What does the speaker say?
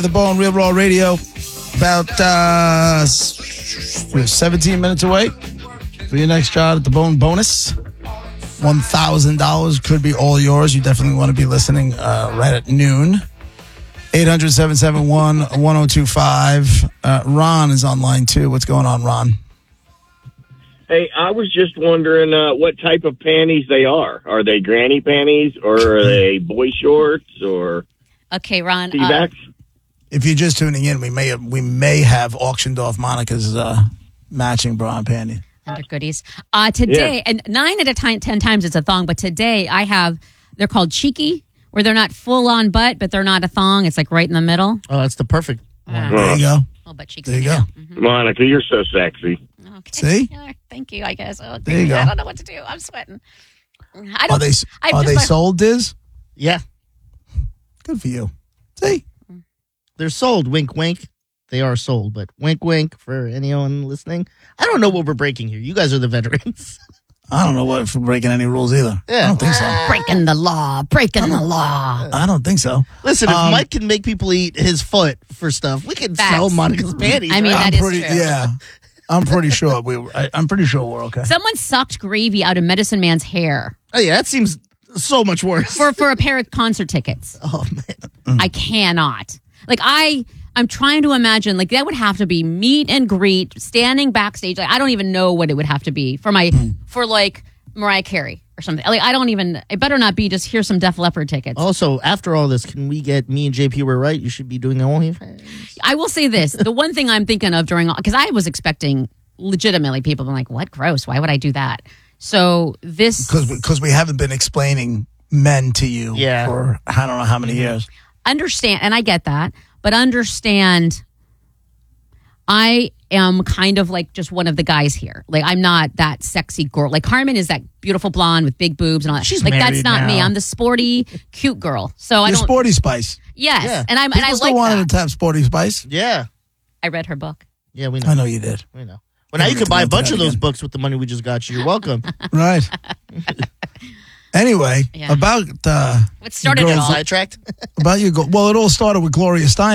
The Bone Real Raw Radio, about 17 minutes away for your next shot at the Bone bonus. $1,000 could be all yours. You definitely want to be listening right at noon. 800-771-1025. Ron is online too. What's going on, Ron? Hey, I was just wondering what type of panties they are. Are they granny panties or are they boy shorts or Okay, Ron. T-backs? If you're just tuning in, we may have auctioned off Monica's matching bra and panty. Under goodies. Today, and 9 out of 10 times it's a thong, but today they're called cheeky, where they're not full on butt, but they're not a thong. It's like right in the middle. Oh, that's the perfect one. There you go. Oh, butt cheeks. There you go. Mm-hmm. Monica, you're so sexy. Okay. See? Yeah, thank you, I guess. Oh, There you go. I don't know what to do. I'm sweating. Are they sold, Diz? Yeah, Good for you. See? they're sold. Wink, wink. They are sold, but wink, wink for anyone listening. I don't know what we're breaking here. You guys are the veterans. I don't know what for breaking any rules either. Yeah. I don't think so. Breaking the law. I don't think so. Listen, if Mike can make people eat his foot for stuff, we can sell Monica's panties. I mean, right? that is true. Yeah. I'm pretty sure I'm pretty sure we're okay. Someone sucked gravy out of Medicine Man's hair Oh, yeah, that seems so much worse. for a pair of concert tickets. Oh, man. I cannot. Like, I'm trying to imagine, like, that would have to be meet and greet, standing backstage. Like, I don't even know what it would have to be for like Mariah Carey or something. Like, it better not be just here's some Def Leppard tickets. Also, after all this, can we get me and JP were right? You should be doing the OnlyFans. I will say this. The one thing I'm thinking of because I was expecting legitimately people being like, what? Gross. Why would I do that? So this. Because we haven't been explaining men to you for I don't know how many years. Understand, and I get that, but understand I am kind of like just one of the guys here. Like, I'm not that sexy girl. Like, Carmen is that beautiful blonde with big boobs and all that. She's like, that's married not now. me. I'm the sporty, cute girl. So You're I don't. Sporty Spice. Yes, Yeah. and I People still like wanted that. to tap Sporty Spice. Yeah. I read her book. Yeah, we know. I know you did. We know. Well, now you can buy a bunch of those books with the money we just got you. You're welcome. Right. Anyway, Yeah. about What started it girls- all? Sidetracked? about you. Well, it all started with Gloria Steinem.